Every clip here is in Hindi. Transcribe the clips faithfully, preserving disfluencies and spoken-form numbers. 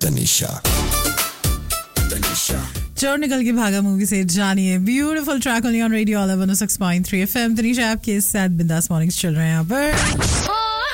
तनिषा तनिषा चोर निकल के भागा मूवी से जानिए beautiful track only on radio one O six point three FM. Tanisha आपके साथ बिंदास मॉर्निंग्स चल रहे हैं यहाँ पर।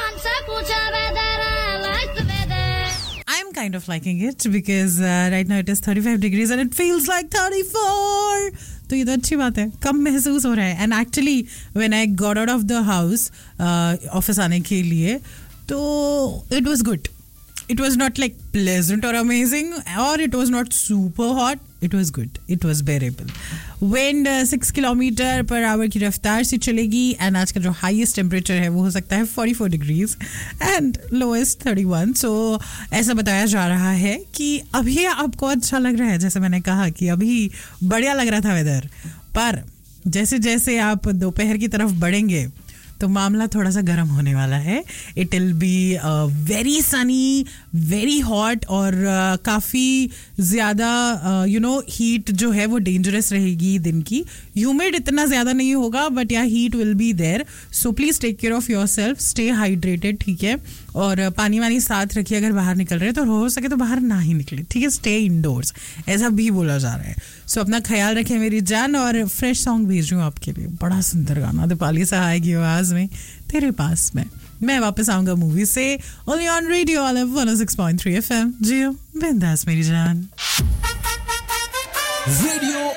I'm kind of liking it because uh, right now it is thirty-five degrees and it feels like thirty-four. तो ये तो अच्छी बात है, कम महसूस हो रहा है. And actually when I got out of the house office uh, आने के लिए तो it was good. It was not like pleasant or amazing, or it was not super hot. It was good. It was bearable. Wind uh, six kilometre per hour की रफ्तार से चलेगी and आज का जो highest temperature है वो हो सकता है forty-four degrees and lowest thirty-one. So ऐसा बताया जा रहा है कि अभी आपको अच्छा लग रहा है, जैसे मैंने कहा कि अभी बढ़िया लग रहा था वेदर, पर जैसे जैसे आप दोपहर की तरफ बढ़ेंगे तो मामला थोड़ा सा गर्म होने वाला है. It will be very Sunny, very hot और uh, काफ़ी ज़्यादा यू नो हीट जो है वो डेंजरस रहेगी दिन की. ह्यूमिड इतना ज़्यादा नहीं होगा बट या heat will be there. So please take care of your self, stay hydrated, ठीक है, और uh, पानी वानी साथ रखिए. अगर बाहर निकल रहे हैं तो हो सके तो बाहर ना ही निकले, ठीक है, स्टे इंडोर्स, ऐसा भी बोला जा रहा है. सो so, अपना ख्याल रखें मेरी जान. और फ्रेश सॉन्ग भेज रही हूँ आपके लिए, बड़ा सुंदर गाना, दीपाली सहाय की आवाज़ में, तेरे पास में. मैं वापस आऊंगा मूवी से only on radio one O six point three FM. जियो बिंदास मेरी जान. रेडियो